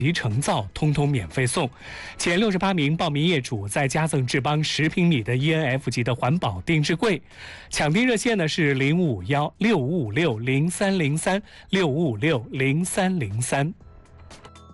及成造通通免费送，前68名报名业主再加赠智邦10平米的 ENF 级的环保定制柜。抢订热线呢是055655630365560303。